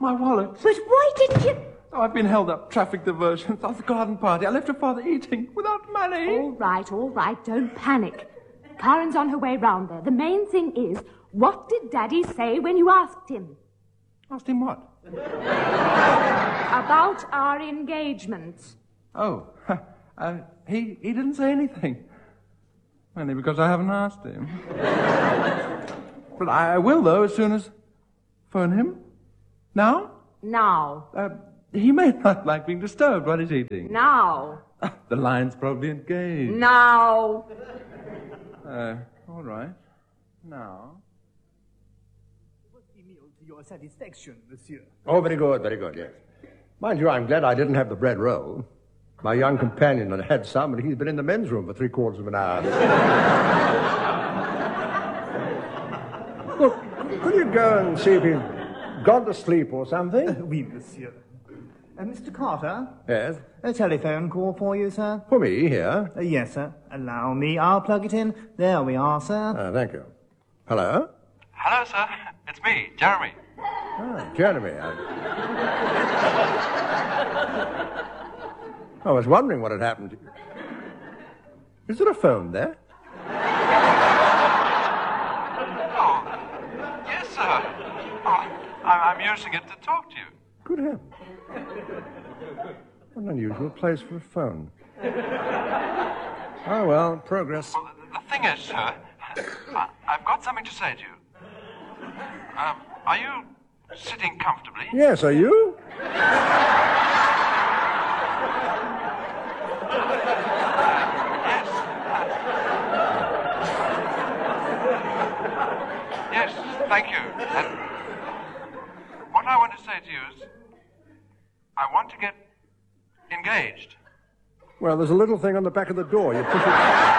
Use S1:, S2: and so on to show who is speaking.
S1: My wallet.
S2: But why didn't you...
S1: Oh, I've been held up. Traffic diversion. That's the garden party. I left your father eating without money.
S2: All right. Don't panic. Karen's on her way round there. The main thing is, what did Daddy say when you asked him?
S1: Asked him what?
S2: About our engagement.
S1: Oh, he didn't say anything. Only because I haven't asked him. But I will, though, as soon as... Phone him? Now?
S2: Now.
S1: He may not like being disturbed while he's eating.
S2: Now.
S1: The line's probably engaged.
S2: Now.
S1: All right. Now.
S3: What's the meal to your satisfaction, monsieur?
S4: Oh, very good, yes. Mind you, I'm glad I didn't have the bread roll. My young companion had had some, and he's been in the men's room for 3/4 of an hour. Look, could you go and see if he's gone to sleep or something?
S3: Oui, monsieur. Mr. Carter?
S4: Yes?
S3: A telephone call for you, sir?
S4: For me, here?
S3: Yes, sir. Allow me. I'll plug it in. There we are, sir.
S4: Thank you. Hello?
S1: Hello, sir. It's me, Jeremy.
S4: Jeremy. I was wondering what had happened to you. Is there a phone there?
S1: Oh, yes, sir. Oh, I'm using it to talk to you.
S4: Good heavens. What an unusual place for a phone. Oh, well, progress.
S1: Well, the thing is, sir, I've got something to say to you. Are you sitting comfortably?
S4: Yes, are you?
S1: Yes, thank you. And what I want to say to you is, I want to get engaged.
S4: Well, there's a little thing on the back of the door. You push it...